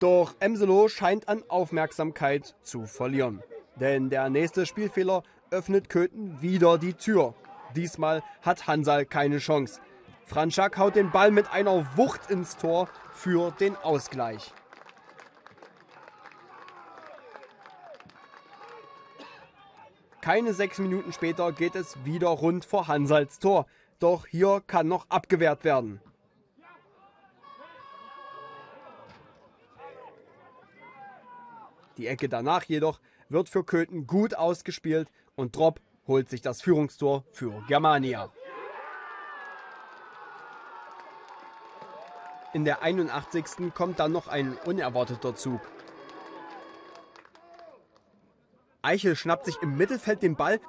Doch Emselo scheint an Aufmerksamkeit zu verlieren. Denn der nächste Spielfehler öffnet Köthen wieder die Tür. Diesmal hat Hansal keine Chance. Franschak haut den Ball mit einer Wucht ins Tor für den Ausgleich. Keine 6 Minuten später geht es wieder rund vor Hansals Tor. Doch hier kann noch abgewehrt werden. Die Ecke danach jedoch wird für Köthen gut ausgespielt und Drop holt sich das Führungstor für Germania. In der 81. kommt dann noch ein unerwarteter Zug. Eichel schnappt sich im Mittelfeld den Ball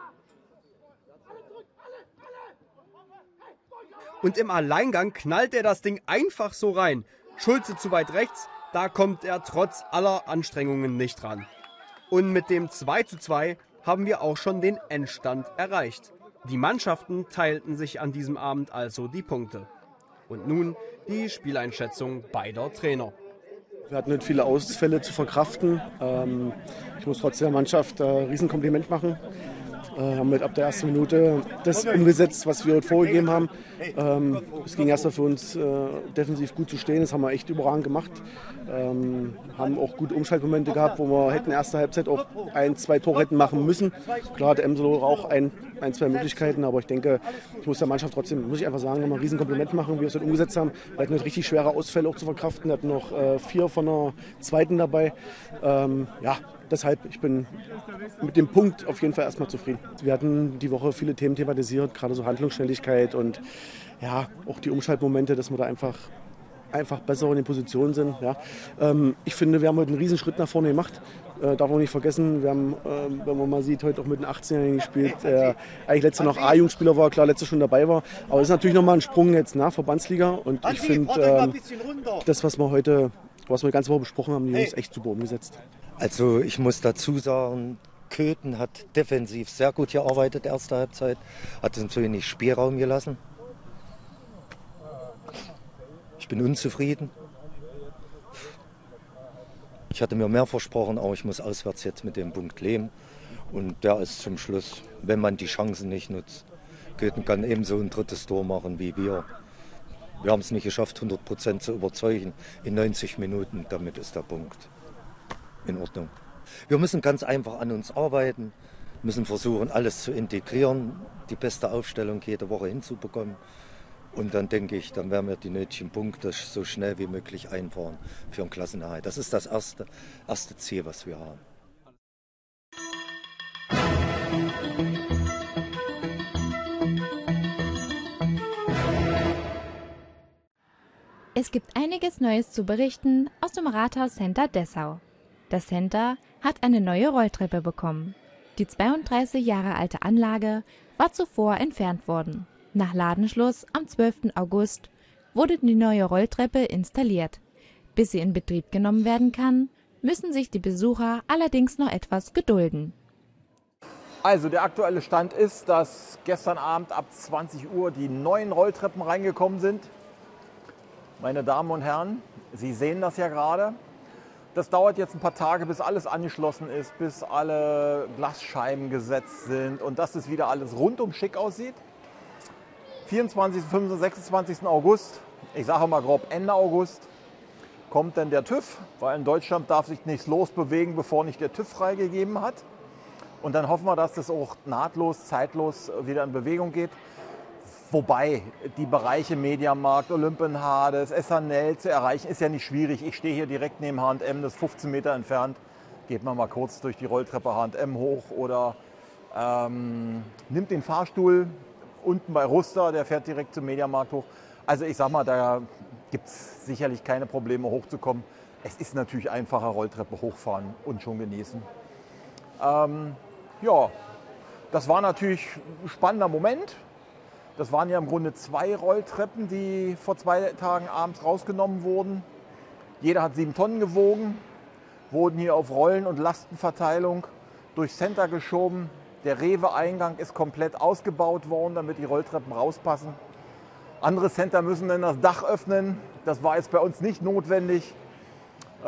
und im Alleingang knallt er das Ding einfach so rein. Schulze zu weit rechts, da kommt er trotz aller Anstrengungen nicht ran. Und mit dem 2:2 haben wir auch schon den Endstand erreicht. Die Mannschaften teilten sich an diesem Abend also die Punkte. Und nun die Spieleinschätzung beider Trainer. Wir hatten nicht viele Ausfälle zu verkraften. Ich muss trotzdem der Mannschaft ein Riesenkompliment machen. Haben ab der ersten Minute das umgesetzt, was wir heute vorgegeben haben. Es ging erst mal für uns defensiv gut zu stehen, das haben wir echt überragend gemacht. Haben auch gute Umschaltmomente gehabt, wo wir hätten erste Halbzeit auch 1-2 Tore hätten machen müssen. Klar hat Emselo auch ein, zwei Möglichkeiten, aber ich denke, ich muss der Mannschaft trotzdem, muss ich einfach sagen, nochmal ein Riesenkompliment machen, wie wir es heute umgesetzt haben. Wir hatten richtig schwere Ausfälle auch zu verkraften, wir hatten noch 4 von der zweiten dabei. Deshalb, ich bin mit dem Punkt auf jeden Fall erstmal zufrieden. Wir hatten die Woche viele Themen thematisiert, gerade so Handlungsschnelligkeit und ja, auch die Umschaltmomente, dass wir da einfach besser in den Positionen sind. Ja. Ich finde, wir haben heute einen Riesenschritt nach vorne gemacht. Darf man nicht vergessen, wir haben, wenn man mal sieht, heute auch mit den 18-Jährigen gespielt, der eigentlich letztes Jahr noch A-Jugendspieler war, klar, letztes schon dabei war. Aber es ist natürlich nochmal ein Sprung jetzt nach Verbandsliga und ich finde, das, was wir die ganze Woche besprochen haben, die Jungs echt super umgesetzt. Also ich muss dazu sagen, Köthen hat defensiv sehr gut gearbeitet, erste Halbzeit, hat uns zu wenig Spielraum gelassen. Ich bin unzufrieden. Ich hatte mir mehr versprochen, aber ich muss auswärts jetzt mit dem Punkt leben. Und der ist zum Schluss, wenn man die Chancen nicht nutzt. Köthen kann ebenso ein drittes Tor machen wie wir. Wir haben es nicht geschafft, 100% zu überzeugen in 90 Minuten. Damit ist der Punkt in Ordnung. Wir müssen ganz einfach an uns arbeiten, müssen versuchen, alles zu integrieren, die beste Aufstellung jede Woche hinzubekommen. Und dann denke ich, dann werden wir die nötigen Punkte so schnell wie möglich einfahren für einen Klassenerhalt. Das ist das erste Ziel, was wir haben. Es gibt einiges Neues zu berichten aus dem Rathaus-Center Dessau. Das Center hat eine neue Rolltreppe bekommen. Die 32 Jahre alte Anlage war zuvor entfernt worden. Nach Ladenschluss am 12. August wurde die neue Rolltreppe installiert. Bis sie in Betrieb genommen werden kann, müssen sich die Besucher allerdings noch etwas gedulden. Also der aktuelle Stand ist, dass gestern Abend ab 20 Uhr die neuen Rolltreppen reingekommen sind. Meine Damen und Herren, Sie sehen das ja gerade. Das dauert jetzt ein paar Tage, bis alles angeschlossen ist, bis alle Glasscheiben gesetzt sind und dass es wieder alles rundum schick aussieht. 24., 25., 26. August, ich sage mal grob Ende August, kommt dann der TÜV, weil in Deutschland darf sich nichts losbewegen, bevor nicht der TÜV freigegeben hat. Und dann hoffen wir, dass das auch nahtlos, zeitlos wieder in Bewegung geht. Wobei die Bereiche Mediamarkt, Olympienhalle, das SNL zu erreichen, ist ja nicht schwierig. Ich stehe hier direkt neben H&M, das ist 15 Meter entfernt. Geht man mal kurz durch die Rolltreppe H&M hoch oder nimmt den Fahrstuhl unten bei Ruster, der fährt direkt zum Mediamarkt hoch. Also ich sag mal, da gibt es sicherlich keine Probleme hochzukommen. Es ist natürlich einfacher, Rolltreppe hochfahren und schon genießen. Ja, das war natürlich ein spannender Moment. Das waren ja im Grunde 2 Rolltreppen, die vor 2 Tagen abends rausgenommen wurden. Jeder hat 7 Tonnen gewogen, wurden hier auf Rollen- und Lastenverteilung durchs Center geschoben. Der Rewe-Eingang ist komplett ausgebaut worden, damit die Rolltreppen rauspassen. Andere Center müssen dann das Dach öffnen. Das war jetzt bei uns nicht notwendig.